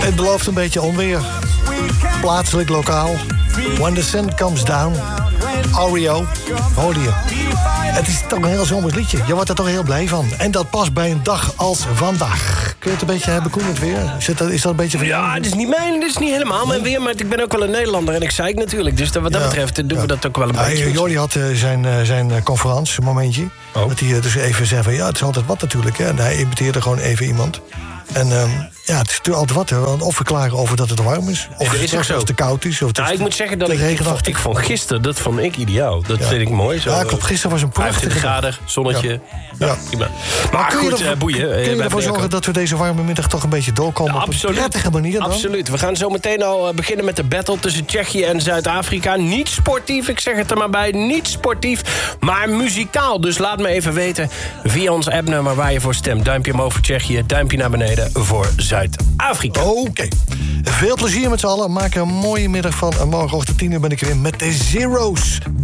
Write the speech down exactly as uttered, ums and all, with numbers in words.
Het belooft een beetje onweer. Plaatselijk, lokaal. When the sun comes down. Oreo. Hoorde je. Het is toch een heel zomers liedje. Je wordt er toch heel blij van. En dat past bij een dag als vandaag. Kun je het een beetje hebben, Koen, het weer? Is dat, is dat een beetje van jou? Ja, het is niet mijn, het is niet helemaal mijn weer, maar ik ben ook wel een Nederlander en ik zei het natuurlijk. Dus wat dat Ja. betreft doen we Ja. dat ook wel een Ja, beetje. Jordi had uh, zijn, uh, zijn uh, conferentie, een momentje. Oh. Dat hij uh, dus even zei van, ja, het is altijd wat natuurlijk. Hè. En hij imiteerde gewoon even iemand. En um, ja, het is natuurlijk altijd wat. Hè. Want of we klagen over dat het te warm is. Of dat is ook het zo. te koud is. Of het Nou, is ik moet zeggen dat te ik, ik, vond, regenachtig. ik vond gisteren, dat vond ik ideaal. Dat Ja. vind ik mooi. Zo, Ja, klopt. Gisteren was een prachtige vijfentwintig dag. graden, zonnetje. Ja. Ja. Ja. Prima. Maar kun je goed, ervoor- uh, boeien. Kun je ervoor zorgen dat we deze warme middag toch een beetje doorkomen op een prettige manier dan? Absoluut. We gaan zo meteen al uh, beginnen met de battle tussen Tsjechië en Zuid-Afrika. Niet sportief, ik zeg het er maar bij. Niet sportief, maar muzikaal. Dus laat me even weten via ons appnummer waar je voor stemt. Duimpje omhoog voor Tsjechië, duimpje naar beneden voor Zuid-Afrika. Oké. Okay. Veel plezier met z'n allen. Maak er een mooie middag van. En morgenochtend tien uur ben ik er weer met de Zero's.